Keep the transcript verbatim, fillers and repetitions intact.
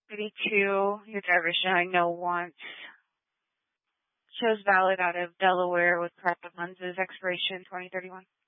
eighty-two, your driver's showing no wants. Shows valid out of Delaware with corrective lenses, expiration twenty thirty-one.